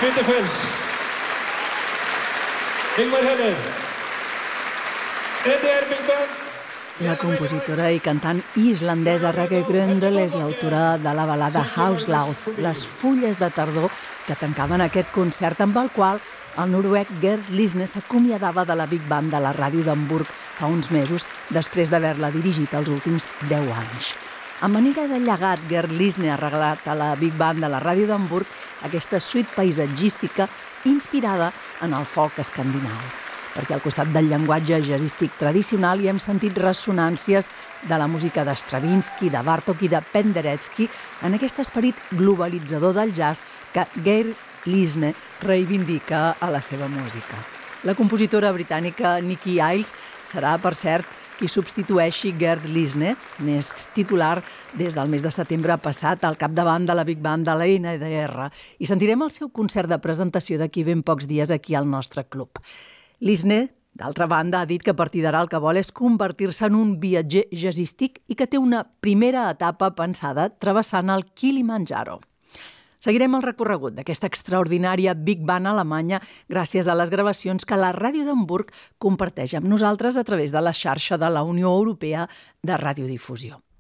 Vinterfels, Ingmar Heller, NDR Big Band. La compositora i cantant islandesa Rakel Grøndal és l'autora de la balada Hauslauf, les fulles de tardor, que tancaven aquest concert amb el qual el noruec Gerd Lisne s'acomiadava de la Big Band de la ràdio d'Hamburg fa uns mesos, després d'haver-la dirigit els últims 10 anys. A manera de llegat, Gerd Lisne ha regalat a la Big Band de la ràdio d'Hamburg aquesta suite paisatgística inspirada en el folk escandinau. Perquè al costat del llenguatge jazzístic tradicional hi hem sentit ressonàncies de la música de Stravinsky, de Bartók i de Penderecki en aquest esperit globalitzador del jazz que Gerd Lisne reivindica a la seva música. La compositora britànica Nicky Iles serà, per cert, qui substitueixi Gerd Lisne, n'és titular des del mes de setembre passat al capdavant de la Big Band de la NDR, i sentirem el seu concert de presentació d'aquí ben pocs dies aquí al nostre club. Lisne, d'altra banda, ha dit que a partir d'ara el que vol és convertir-se en un viatger jazzístic i que té una primera etapa pensada travessant el Kilimanjaro. Seguirem el recorregut d'aquesta extraordinària Big Band alemanya gràcies a les gravacions que la Ràdio d'Hamburg comparteix amb nosaltres a través de la xarxa de la Unió Europea de Radiodifusió.